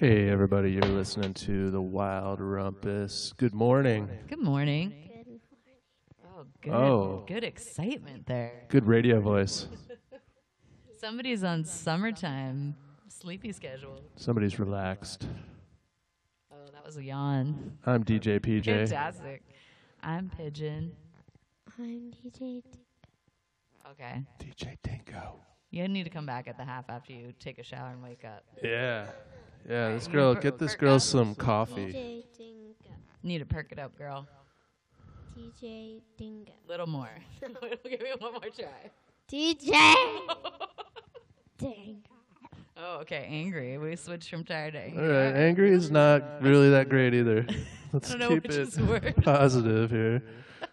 Hey, everybody, you're listening to The Wild Rumpus. Good morning. Good morning. Oh, good. Oh. Good excitement there. Good radio voice. Somebody's on summertime sleepy schedule. Somebody's relaxed. Oh, that was a yawn. I'm DJ PJ. Fantastic. I'm Pigeon. I'm DJ. Okay. DJ Dingo. You need to come back at the half after you take a shower and wake up. Yeah. Yeah, this girl, get this girl some coffee. DJ Dingo. Need to perk it up, girl. DJ Dingo. Little more. Give me one more try. DJ Dingo. Oh, okay. Angry. We switched from tired to All angry. right, angry is not really that great either. Let's I don't know keep which it is worse. positive here.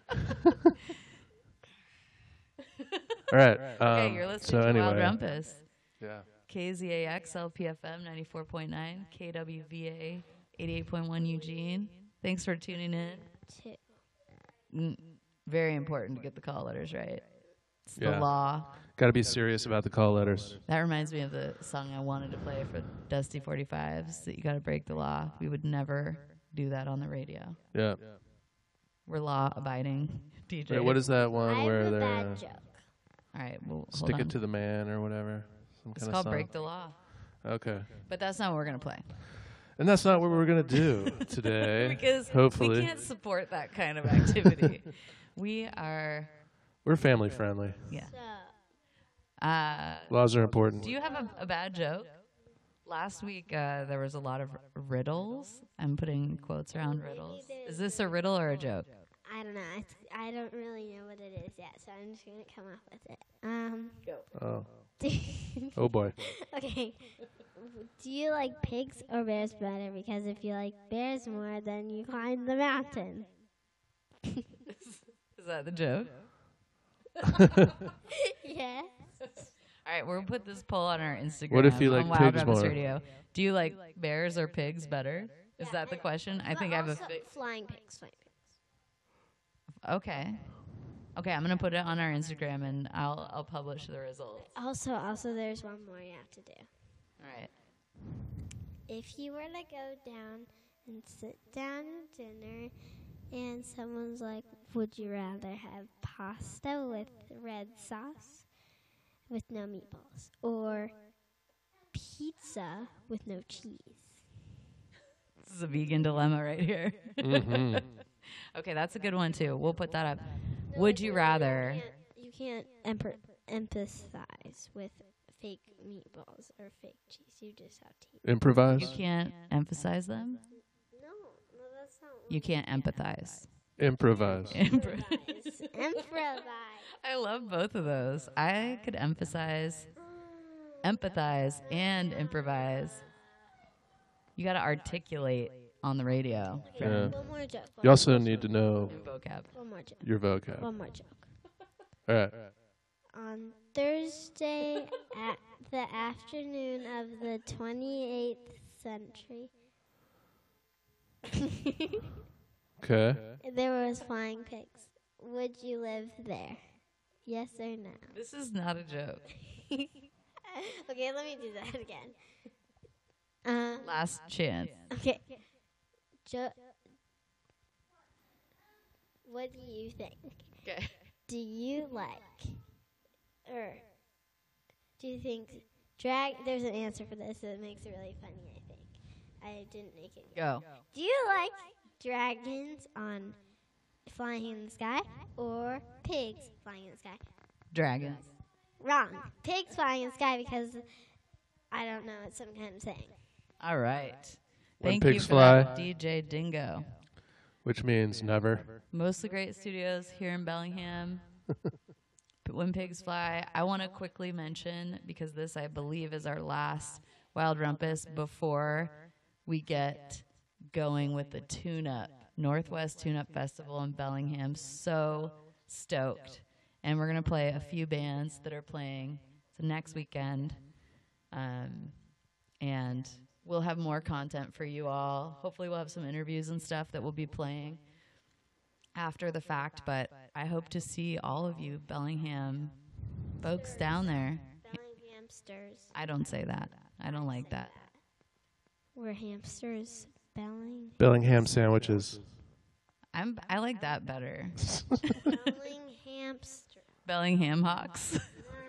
All right. Okay, you're listening so to anyway. Wild Rumpus. Yeah. KZAX, LPFM 94.9, KWVA 88.1 Eugene. Thanks for tuning in. Very important to get the call letters right. It's the law. Got to be serious about the call letters. That reminds me of the song I wanted to play for Dusty 45s, that you got to break the law. We would never do that on the radio. Yeah. We're law-abiding DJs. Wait, what is that one I where have a they're bad joke. All right, well, hold stick on. it to the man or whatever? Some It's kind called of song. Break the Law. Okay. But that's not what we're going to play. And that's not what we're going to do today. Because hopefully. we can't support that kind of activity. We're family friendly. yeah. So, Laws are important. Do you have a bad joke? Last week, there was a lot of riddles. I'm putting quotes around riddles. Is this a riddle or a joke? I don't know. I don't really know what it is yet, so I'm just gonna come up with it. Oh. Oh boy. Okay. Do you like pigs or bears better? Because if you like bears more, then you climb the mountain. Is that the joke? Yeah. All right, we'll put this poll on our Instagram. What if you like on Wild pigs Rumpus more? Radio. Do you like bears or pigs better? Is Yeah, that the question? I think I have a. Flying pigs. Flying pigs. Okay. Okay, I'm gonna put it on our Instagram and I'll publish the results. Also, there's one more you have to do. All right. If you were to go down and sit down at dinner and someone's like, would you rather have pasta with red sauce with no meatballs or pizza with no cheese? This is a vegan dilemma right here. Mm-hmm. Okay, that's a good one too. We'll put that up. Would you rather? You can't empathize with fake meatballs or fake cheese. You just have to eat. Improvise. You can't emphasize them. No, that's not. You can't empathize. Improvise. Improvise. I love both of those. I could emphasize, empathize, and improvise. You got to articulate on the radio. Yeah. One more joke. You also need to know In vocab. One more joke. your vocab. One more joke. All right. On Thursday at the afternoon of the 28th century, Okay. there was flying pigs. Would you live there? Yes or no? This is not a joke. Okay, let me do that again. Last chance. Okay. What do you think? Okay. Do you like, or do you think there's an answer for this that makes it really funny, I think. I didn't make it. Go. Do you like dragons on flying in the sky or pigs flying in the sky? Dragons. Wrong. Pigs flying in the sky because, I don't know, it's some kind of saying. All right. When Thank pigs you for fly. that, DJ Dingo. Which means never. Mostly Great Studios here in Bellingham. But When Pigs Fly, I want to quickly mention, because this, I believe, is our last Wild Rumpus before we get going with the Tune-Up, Northwest Tune-Up Festival in Bellingham. So stoked. And we're going to play a few bands that are playing. It's next weekend. And we'll have more content for you all. Hopefully we'll have some interviews and stuff that we'll be playing after the fact, but I hope to see all of you Bellingham folks down there. Bellinghamsters. I don't say that. I don't like that. We're hamsters. Bellingham sandwiches. I like that better. Belling hamster. Bellingham Hawks.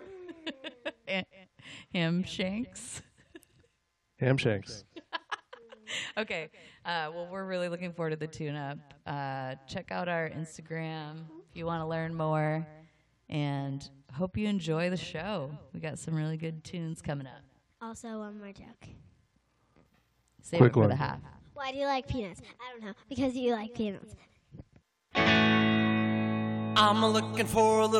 Ham shanks. Ham shanks. Okay. Well, we're really looking forward to the tune-up. Check out our Instagram if you want to learn more. And hope you enjoy the show. We got some really good tunes coming up. Also, one more joke. Save Quick it for one. the half. Why do you like peanuts? I don't know. Because you like peanuts. I'm looking for a little